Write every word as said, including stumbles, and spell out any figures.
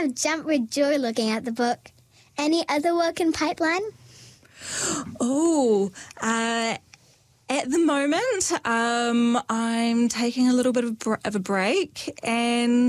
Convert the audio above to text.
jump with joy looking at the book. Any other work in pipeline? Oh, uh, at the moment, um, I'm taking a little bit of, br- of a break and